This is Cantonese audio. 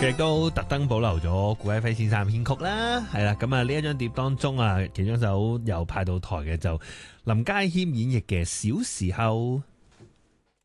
亦都特登保留咗顧嘉輝先生編曲啦，係啦，咁啊呢一張碟當中啊，其中一首又派到台嘅就林家謙演繹嘅《小時候》。